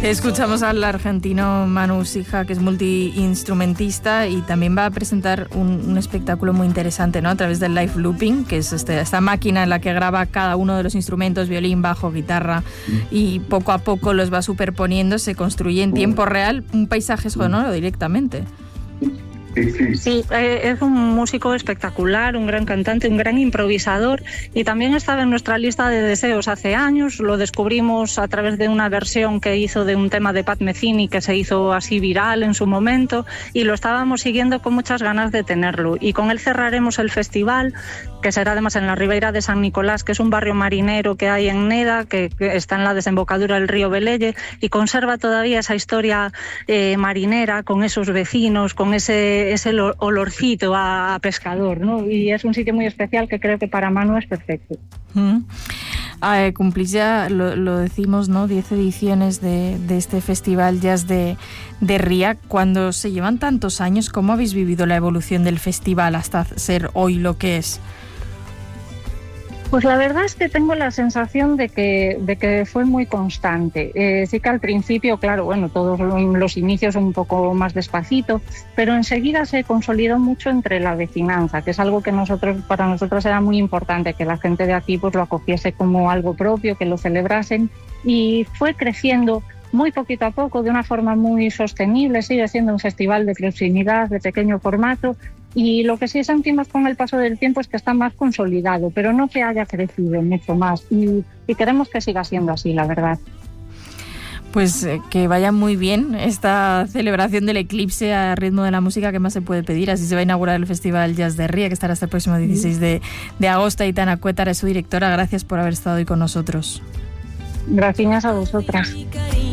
Escuchamos al argentino Manu Sija, que es multiinstrumentista y también va a presentar un espectáculo muy interesante, ¿no? A través del live looping, que es esta máquina en la que graba cada uno de los instrumentos, violín, bajo, guitarra, y poco a poco los va superponiendo, se construye en tiempo real un paisaje sonoro directamente. Sí, es un músico espectacular, un gran cantante, un gran improvisador, y también estaba en nuestra lista de deseos hace años. Lo descubrimos a través de una versión que hizo de un tema de Pat Metheny que se hizo así viral en su momento, y lo estábamos siguiendo con muchas ganas de tenerlo. Y con él cerraremos el festival, que será además en la Ribeira de San Nicolás, que es un barrio marinero que hay en Neda, que está en la desembocadura del río Velelle y conserva todavía esa historia marinera, con esos vecinos, con ese olorcito a pescador, ¿no? Y es un sitio muy especial que creo que para Manu es perfecto. Cumplís ya, lo decimos, ¿no? 10 ediciones de este Festival Jazz de Ría. Cuando se llevan tantos años, ¿cómo habéis vivido la evolución del festival hasta ser hoy lo que es? Pues la verdad es que tengo la sensación de que fue muy constante. Sí que al principio, claro, bueno, todos los inicios un poco más despacito, pero enseguida se consolidó mucho entre la vecinanza, que es algo que para nosotros era muy importante, que la gente de aquí pues lo acogiese como algo propio, que lo celebrasen, y fue creciendo muy poquito a poco, de una forma muy sostenible. Sigue siendo un festival de proximidad, de pequeño formato, y lo que sí sentimos con el paso del tiempo es que está más consolidado, pero no que haya crecido mucho más, y queremos que siga siendo así, la verdad. Pues que vaya muy bien esta celebración del eclipse a ritmo de la música, que más se puede pedir. Así se va a inaugurar el Festival Jazz de Ría, que estará hasta el próximo 16 de agosto. Aitana Cuétara es su directora. Gracias por haber estado hoy con nosotros. Gracias a vosotras.